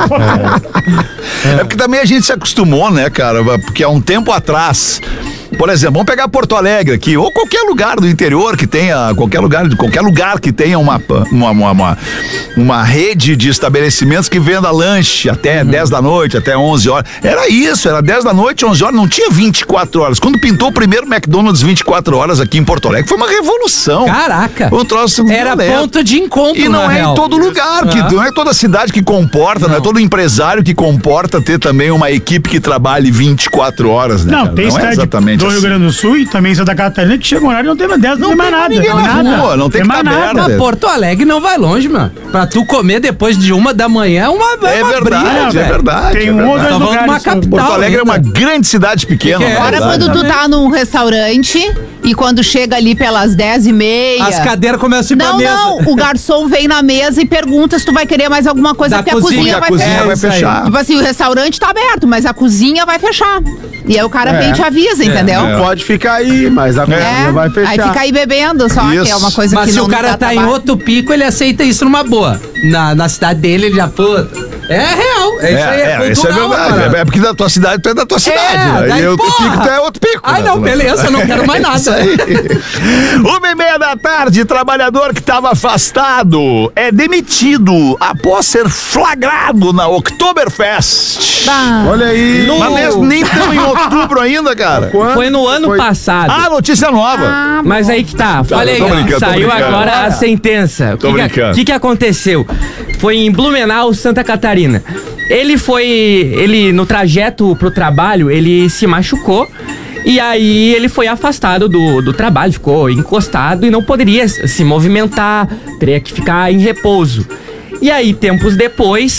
pra ele. É porque também a gente se acostumou, né, cara? Porque há um tempo atrás, por exemplo, vamos pegar Porto Alegre aqui, ou qualquer lugar do interior que tenha, qualquer lugar, qualquer lugar que tenha uma, uma, uma, uma, uma rede de estabelecimentos que venda lanche até dez da noite, até onze horas. Era isso, era dez da noite, onze horas, não tinha vinte e quatro horas. Quando pintou o primeiro McDonald's vinte e quatro horas aqui em Porto Alegre, foi uma revolução. Caraca. Um troço Era violento. ponto de encontro, E não na é real. em todo lugar, que Ah. não é toda cidade que comporta, não. é todo empresário que comporta ter também uma equipe que trabalhe vinte e quatro horas, né? Não, cara? tem não é cidade exatamente do Rio assim. Grande do Sul e também Santa Catarina que chega um horário e não tem mais dez, não, Não tem mais tem nada. ninguém na nada. rua, não tem que mais tá nada. aberto. Mas Porto Alegre não vai longe, mano. Pra tu comer depois de uma da manhã é uma, É uma verdade, briga, é velho. verdade. Tem é um ou verdade. dois Tá falando de uma lugares. capital. Porto Alegre é uma ainda. grande cidade pequena. Que que é? na Agora, verdade. quando tu tá num restaurante e quando chega ali pelas dez e meia. As cadeiras começam a ir pra Não, mesa. não, o garçom vem na mesa e pergunta se tu vai querer mais alguma coisa, Da porque a cozinha, cozinha, a vai cozinha fechar. vai isso aí. fechar. Tipo assim, o restaurante tá aberto, mas a cozinha vai fechar. E aí o cara vem e te avisa, entendeu? É. Pode ficar aí, mas a cozinha É, vai fechar. aí fica aí bebendo só, que é Isso. uma coisa Mas que se não o cara dá tá em trabalho. outro pico, ele aceita isso numa boa. Na, na cidade dele, ele já, puta. É real. É, É, isso aí, é, é, isso é cultural, verdade. cara. É porque da tua cidade tu é da tua cidade, né? daí, E outro porra. pico tu é outro pico. Ai, né? não, beleza, eu não quero mais nada. Isso aí. Uma e meia da tarde, trabalhador que estava afastado é demitido após ser flagrado na Oktoberfest. Bah. Olha aí. No- Mas mesmo nem estamos em outubro ainda, cara. Quando Foi no ano foi- passado. Ah, notícia nova. Ah, Mas aí que tá, falei, eu tô brincando, tô saiu brincando. agora a sentença. O Tô que, que, brincando. que que aconteceu? Foi em Blumenau, Santa Catarina. Ele foi, ele no trajeto pro trabalho, ele se machucou e aí ele foi afastado do, do trabalho, ficou encostado e não poderia se movimentar, teria que ficar em repouso. E aí, tempos depois,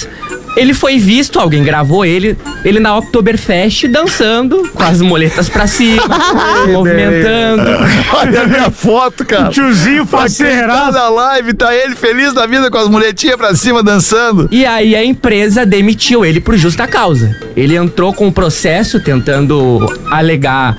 Ele foi visto, alguém gravou ele, ele na Oktoberfest dançando, com as moletas pra cima, movimentando. Olha a minha foto, cara. Tiozinho Tá faceiraço. na live, tá ele feliz da vida com as muletinhas pra cima dançando. E aí a empresa demitiu ele por justa causa. Ele entrou com um processo tentando alegar,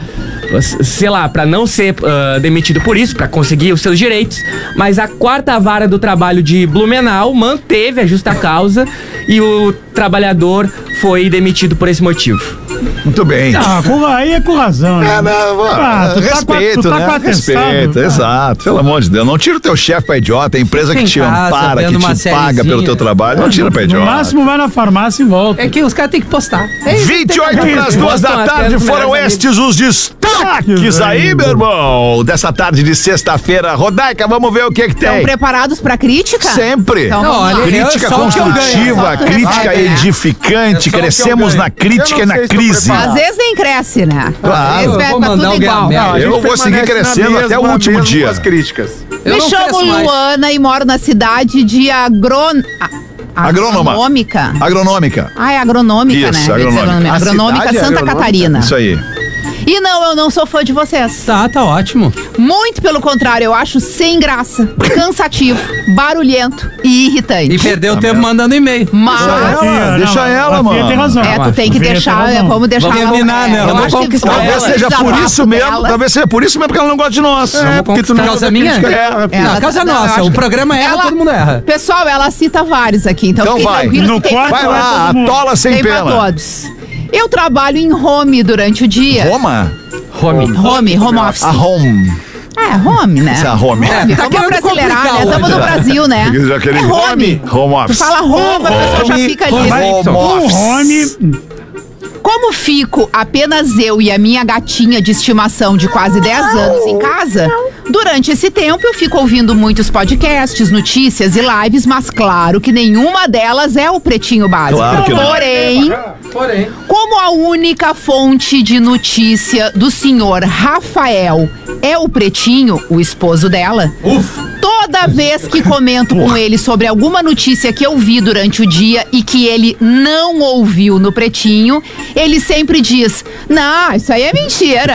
sei lá, pra não ser uh, demitido por isso, pra conseguir os seus direitos. Mas a quarta vara do trabalho de Blumenau manteve a justa causa e o trabalhador foi demitido por esse motivo. Muito bem. Ah, com- aí é com razão, né? É, não, Ah, tu tá com a- respeito, tu tá né? com atestado, Respeito, cara. exato. Pelo amor de Deus, não tira o teu chefe pra idiota, a empresa que Em te casa, ampara, que vendo uma te paga sériezinha. pelo teu trabalho, não tira pra No idiota. máximo vai na farmácia e volta. É que os caras têm que postar. É isso. vinte e oito para as duas da Gostam até tarde dos foram melhores estes os destaques aí, meu irmão, dessa tarde de sexta-feira. Rodaica, vamos ver o que que Estão tem. preparados pra crítica? Sempre. Então, Não, vamos lá. olha, Crítica só o que eu ganho. construtiva, Só tu crítica recebe, né? edificante, É só o que eu crescemos ganho. na crítica Eu e não na sei se tô crise. preparado. Às vezes nem cresce, né? Claro. Às vezes Eu pega vou mandar tudo alguém a igual. merda. A gente Eu vou seguir permanece crescendo na até o mesma- último mesmo dia. com as críticas. Eu Me não chamo cresço mais. Luana e moro na cidade de Agron... a- Agrônoma. Agronômica. Agronômica. Ah, é agronômica, Isso, né? agronômica. A Agronômica cidade é Santa agronômica? Catarina. Isso aí. E não, eu não sou fã de vocês. Tá, tá ótimo. Muito pelo contrário, eu acho sem graça, cansativo, barulhento e irritante. E perdeu tempo mandando e-mail. Mas... ela, deixa ela, a Fia mano. tem razão. É, tu tem que A Fia tem deixar, razão. vamos deixar Vamos ela... terminar, né? Eu Vamos acho que conquistar Talvez talvez seja por desabafo isso mesmo, dela- talvez seja por isso mesmo porque ela não gosta de nós. É, porque tu não Causa gosta minha? de crítica. Ela- Não, causa não, eu nossa. acho O que- programa erra, ela- todo mundo erra. Pessoal, ela cita vários aqui, então, Então fiquem vai. tranquilos No que tem quarto pra Vai todo lá, mundo. atola sem Tem pra pena. todos. Eu trabalho em home durante o dia. Roma? Home. Home, home office. A home. É, home, né? Essa é a home. É, Home. tá Vamos querendo brasileirar, complicar né? Estamos hoje, no né? Brasil, né? Já querem É home. Home office. Tu fala home, a pessoa já Home. fica ali. Home Um office. home. Como fico apenas eu e a minha gatinha de estimação de quase dez anos em casa, durante esse tempo eu fico ouvindo muitos podcasts, notícias e lives, mas claro que nenhuma delas é o Pretinho Básico. Claro que não. Porém, Porém. como a única fonte de notícia do senhor Rafael é o Pretinho, o esposo dela, toda vez que comento com ele sobre alguma notícia que eu vi durante o dia e que ele não ouviu no Pretinho, ele sempre diz: não, isso aí é mentira.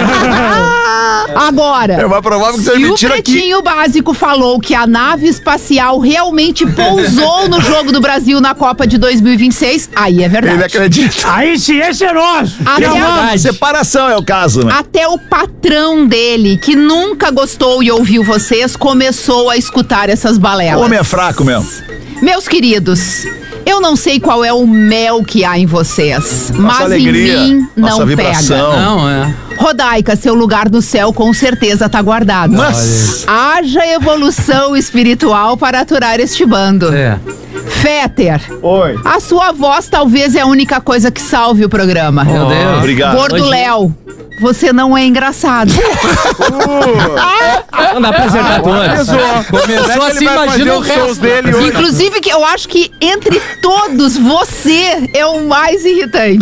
Agora, É mais provável que seja se o mentira aqui. Pretinho Básico falou que a nave espacial realmente pousou no Jogo do Brasil na Copa de dois mil e vinte e seis, aí é verdade. Ele acredita. Aí sim, esse é nosso. Até Que a- amor. Separação é o caso, né? Até o patrão dele, que nunca gostou e ouviu vocês, começou a escutar essas O balelas. homem é fraco mesmo. Meus queridos, eu não sei qual é o mel que há em vocês, mas alegria, em mim nossa não vibração. pega. Não, é. Rodaica, seu lugar no céu com certeza tá guardado. Mas Haja evolução espiritual para aturar este bando. É. Féter, Oi. a sua voz talvez é a única coisa que salve o programa. Meu Deus. Obrigado. Gordo Hoje- Léo, você não é engraçado. Não dá pra acertar todos. Começou assim, imagina o resto. dele hoje. Inclusive, que eu acho que entre todos, você é o mais irritante.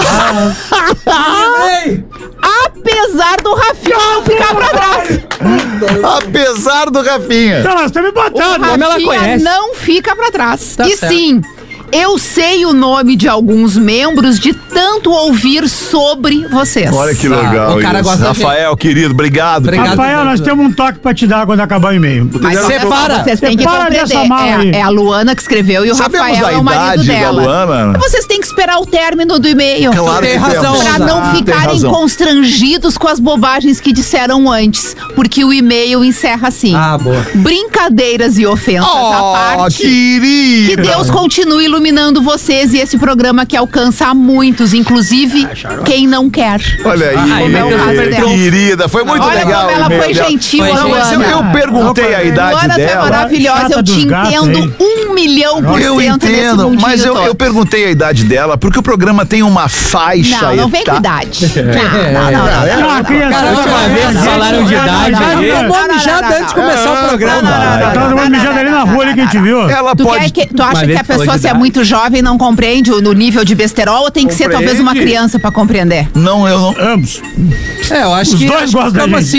Ei, Apesar do Rafinha não ficar pra trás. Apesar do Rafinha. Então, nós estamos O empatados. Como ela Rafinha conhece? não fica pra trás. Tá e certo. sim, eu sei o nome de alguns membros de tanto ouvir sobre vocês. Olha que Tá, legal o cara isso. gosta da Rafael, querido, obrigado. Obrigado. Rafael, nós temos um toque pra te dar quando acabar o e-mail. Mas Separa. vocês têm que Separa compreender. dessa mala aí. É, é a Luana que escreveu e o Sabemos Rafael da é o marido idade da dela. Luana? Vocês têm que esperar o término do e-mail. Claro Tem que razão, temos. Pra Rosa. não Ah, tem ficarem razão. constrangidos com as bobagens que disseram antes. Porque o e-mail encerra assim. Ah, boa. Brincadeiras e ofensas à Oh, parte. querida. Que Deus continue iluminando vocês e esse programa que alcança a muitos, inclusive quem não quer. Olha aí, Ai, meu meu Deus, Deus. querida. Foi muito Olha legal. como o ela e-mail foi dela. gentil, Foi a Não, mas eu, Luana. eu perguntei a idade Luana, tu é dela. maravilhosa, Chata eu te dos gatos, entendo hein? um milhão por Eu cento nesse entendo, mundinho mas eu, todo. eu perguntei a idade dela, porque o programa tem uma faixa Não, não vem com etária. idade. Não, não, não, não. Não, a criança. Cara, a última vez falaram de idade aí. Tomou Não, não, mijada não, não, antes de não. começar o programa. Aquela uma mijada ali na rua ali que a gente viu. Ela Tu, pode. quer que, tu acha Uma que vez a falou pessoa, de se é idade. muito jovem, não compreende o, no nível de besterol ou tem que ser talvez uma criança pra compreender? Não, eu não. Ambos. É, eu acho Os que dois acho que gostam da ficamos gente. assim, né?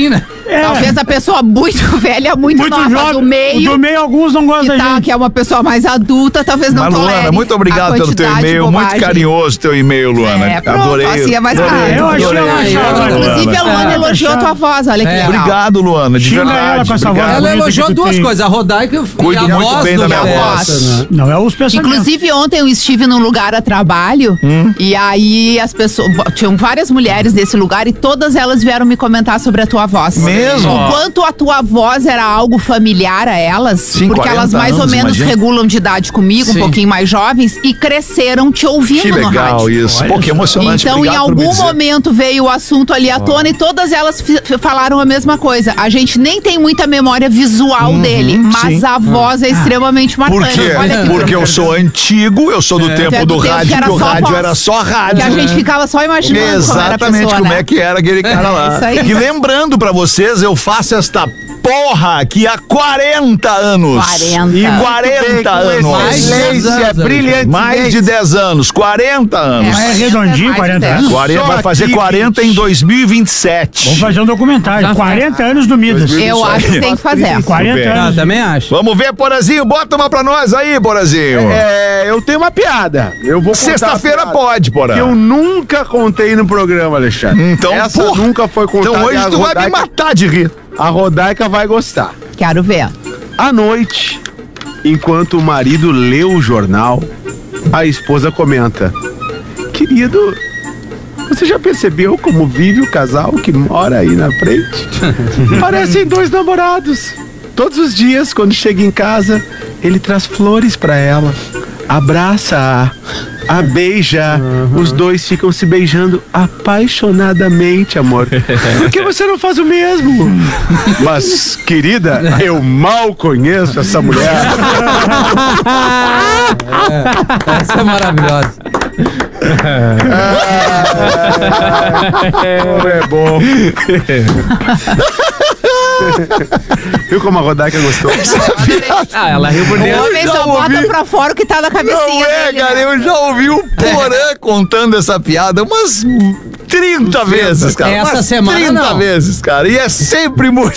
É. Talvez a pessoa muito velha, muito, Muito nova, jovem. do meio. Do meio, alguns não gostam que, da tá, gente. que é uma pessoa mais adulta, talvez não Mas, tolere. Luana, muito obrigado a pelo teu quantidade de e-mail. Muito bobagem. carinhoso teu e-mail, Luana. É, pronto, Adorei. assim é mais Adorei. claro. Eu achei, eu achei. Ah, agora, Inclusive, a Luana É, elogiou a tua voz, olha que É. legal. Obrigado, Luana, de Xinga verdade. ela com essa obrigado. voz. Ela bonita elogiou que tu duas tem. coisas, a Rodaica e Cuido a muito voz bem do da minha Roberto, voz. né? Não, é os pensamentos. Inclusive, ontem eu estive num lugar a trabalho Hum? e aí as pessoas. Tinham várias mulheres nesse lugar e todas elas vieram me comentar sobre a tua voz. Mesmo? O quanto a tua voz era algo familiar a elas, Sim, porque quarenta elas mais ou anos, menos imagina. regulam de idade comigo, Sim. um pouquinho mais jovens, e cresceram te ouvindo Que no legal rádio. isso. Pô, que emocionante. Então, em Obrigado por me algum dizer. momento veio o assunto ali à tona e todas elas fi- fi- falaram a mesma coisa. A gente nem tem muita memória visual dele, mas Uhum, sim. a voz é extremamente Por marcante. quê? Olha que Porque eu sou antigo, eu sou do Tu tempo é do do tempo rádio, que era que o só rádio voz. era só Que rádio. a gente ficava só imaginando Exatamente como era a pessoa, como né? é que era aquele cara lá. Isso aí. E lembrando pra vocês, eu faço esta porra aqui há quarenta anos. quarenta. E quarenta anos. Mais de dez Excelência, anos. brilhante. Mais de dez anos, quarenta anos. É redondinho, mais de quarenta dez. anos. quarenta, vai fazer aqui, quarenta em dois mil e vinte e sete. Vamos fazer um documentário. quarenta anos do Midas. Eu acho que tem que fazer. quarenta bem. Ah, anos. também acho. Vamos ver, Porazinho, bota uma pra nós aí, Porazinho. É, eu tenho uma piada. Eu vou contar Sexta-feira a piada pode, Porã. Que eu nunca contei no programa, Alexandre. Então, Essa porra. nunca foi contada. Então hoje e a tu vai me Rodaica- matar de rir. A Rodaica vai gostar. Quero ver. À noite, enquanto o marido lê o jornal, a esposa comenta: Querido, você já percebeu como vive o casal que mora aí na frente? Parecem dois namorados. Todos os dias, quando chega em casa, ele traz flores pra ela, abraça-a, a beija. Os dois ficam se beijando apaixonadamente, amor. Por que você não faz o mesmo? Mas, querida, eu mal conheço essa mulher. Essa é maravilhosa. É bom. Viu como a Rodaica gostou? Ah, ela riu por O dentro. homem já só bota ouvi. pra fora o que tá na cabecinha Não é, dele, cara, né? eu já ouvi o Porã contando essa piada umas trinta vezes, cara. Essa Umas semana, trinta não. vezes, cara. E é sempre muito.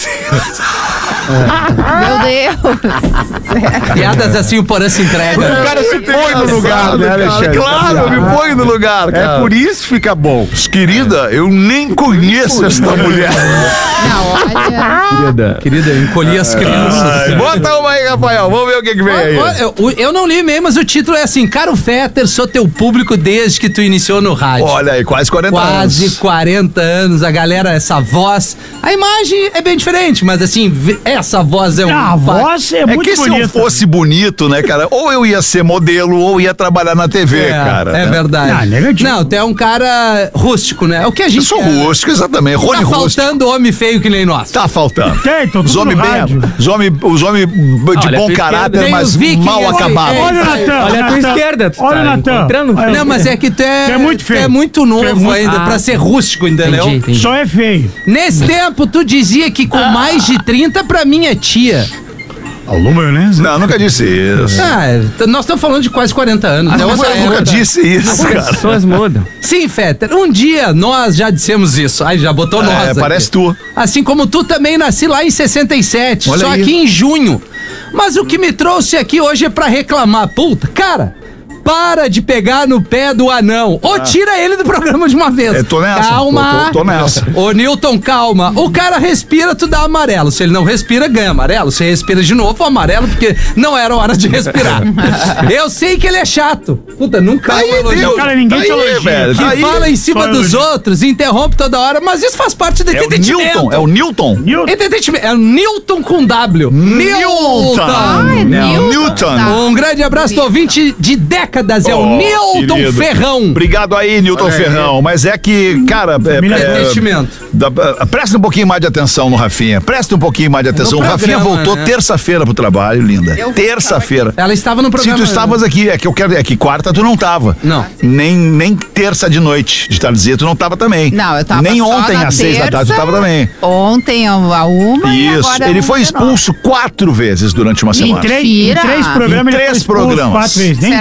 Meu Deus. Piadas assim, o Porã se entrega. O cara se põe no lugar, né, Cara, Alexandre? claro, eu me ponho no lugar, cara. É por isso que fica bom. Querida, eu nem conheço esta mulher. Não, olha. Querida, querida, eu encolhi as crianças. Ai, bota uma aí, Rafael. Vamos ver o que, que vem aí. Olha, Eu, eu não li mesmo, mas o título é assim: Caro Fetter, sou teu público desde que tu iniciou no rádio. Olha aí, quase quarenta Quase anos. quarenta anos, a galera, essa voz. A imagem é bem diferente, mas assim, vê- essa voz é um. Ah, a voz é, É muito que se bonita. eu fosse bonito, né, cara? Ou eu ia ser modelo, ou ia trabalhar na T V, É, cara. é né? verdade. Ah, negativo. Não, tu é um cara rústico, né? O que a gente. Eu sou é. rústico, exatamente. Rony Tá rústico. faltando homem feio que nem nós. Tá faltando. Tem, tô Os tudo homens no bem. rádio. Os homens os homem de Olha, bom tu caráter, tem mas os vikings mal ali, acabados. é. Olha o Natan. Olha a tua Natan. esquerda, tu Olha tá o Natan. encontrando? Olha, Não, mas é que tu é. Tu é muito feio. tu é muito Tu novo é muito- ainda Ah. pra ser rústico, entendeu? Entendi, entendi. Só é feio. Nesse tempo, tu dizia que com mais de trinta pra minha tia. Alô, maionese? Não, nunca disse isso. Ah, t- nós estamos falando de quase quarenta anos. Eu né? nunca, Outra eu nunca época. disse isso, As cara. pessoas mudam. Sim, Fetter, um dia nós já dissemos isso. Aí já botou nós. É, aqui. parece tu. Assim como tu também nasci lá em sessenta e sete, Olha só aí. que em junho. Mas o que me trouxe aqui hoje é pra reclamar. Puta, cara, para de pegar no pé do anão. Ou tira ele do programa de uma vez. É, tô nessa, Calma. tô- tô- tô nessa. Ô, Newton, calma. O cara respira, tu dá amarelo. Se ele não respira, ganha amarelo. Se respira de novo, amarelo, porque não era hora de respirar. Eu sei que ele é chato. Puta, nunca Aí, eu elogio. deu. Cara, ninguém Tá te aí, elogia. velho. Que Tá aí. fala em cima Só dos elogio. outros, interrompe toda hora, mas isso faz parte do É o entretenimento. Newton, é o Newton. Newton. Entretenimento. É o Newton com W. Newton. Ai, Não, Newton. Newton. Tá. Um grande abraço do ouvinte de décadas, é o Oh, Newton querido. Ferrão. Obrigado aí, Newton Ferrão. Mas é que, cara, é, é, Investimento. dá- é, presta um pouquinho mais de atenção no Rafinha. Presta um pouquinho mais de atenção. O No Rafinha programa, voltou né? terça-feira pro trabalho, linda. Eu Terça-feira. Ela estava no Se programa. tu estavas aqui, é que eu quero. É que quarta tu não tava. Não. Nem, nem terça de noite, de tardezinha, tu não tava também. Não, eu tava Nem só ontem, na às seis da tarde, tu terça, tava também. Ontem a a uma e Isso. agora Ele um foi de novo. expulso quatro vezes durante uma Em semana. três, em Mentira. três programas Em ele três foi expulso programas. quatro vezes. Nem Será dá. que não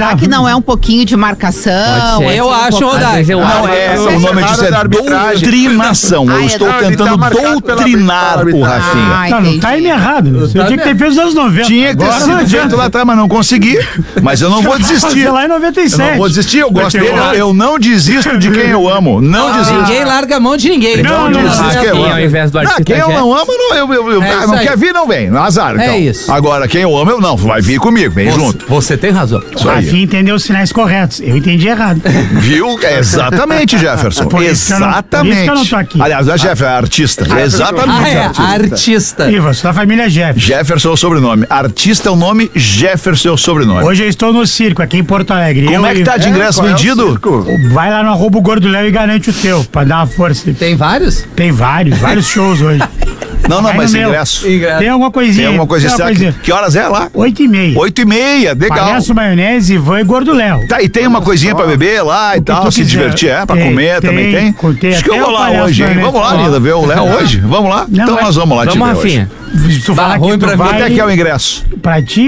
não é um pouquinho de marcação? Pode ser. Eu assim, um acho, pouco- Rodai. Às vezes eu Não, acho. é, Não, o nome é disso é da arbitragem. doutrinação. Ah, Eu é estou da- ele tá tentando marcado pela doutrinar o arbitragem. Rafinha. Ah, Não, não entendi. tá errado. Você Tá tinha que ter feito nos anos noventa. Tinha que ter Agora não sido adianta. feito lá atrás, mas não consegui. Mas eu não vou desistir. Fazer lá em noventa e Eu sete. não vou desistir, eu gosto Vai ter dele. hora. Eu não desisto de quem eu amo. Não desisto. Ninguém larga a mão de ninguém. Não, não, desisto não. de quem eu Quem amo. ao invés do Ah, artista quem eu Jeff. não amo, não, eu, eu, eu- É ah, isso não aí. quer vir, não vem. Azar, É então. isso. Agora, quem eu amo, eu não. Vai vir comigo, vem Você, junto. você tem razão. Isso O aí. Rafinha entendeu os sinais corretos. Eu entendi errado. Viu? É exatamente, Jefferson. Por isso que eu não- por Exatamente. isso que eu não tô aqui. Aliás, não é Jeff, é artista. Ah, Exatamente. é, artista. artista. E você da família Jeff. Jefferson é o sobrenome. Artista é o nome, Jefferson é o sobrenome. Hoje eu estou no circo, aqui em Porto Alegre. Como Eu é que e- tá de ingresso qual é o vendido? circo? Vai lá no arroba o Gordo Léo e garante o teu, pra dar uma força. Tem vários? Tem vários, vários shows hoje. Não, não, Vai mas no meu. ingresso. Ingresso. Tem alguma coisinha. Tem alguma coisa Tem será que, que horas é lá? Oito e meia. Oito e meia, legal. Palhaço, maionese, Ivan e Gordo Léo. Tá, e tem uma coisinha pra beber lá e que tal, tu se quiser. divertir, é? Pra Tem, comer tem, também tem? com- tem Acho que eu até vou o lá palhaço hoje, hein? maionese. Vamos lá, Ó. linda, ver o Léo hoje? Vamos lá? Não, então é- nós vamos lá te Vamos, ver hoje. Rafinha. Se tu Bah, falar ruim que tu pra mim. vai, Quanto é que é o ingresso? pra ti,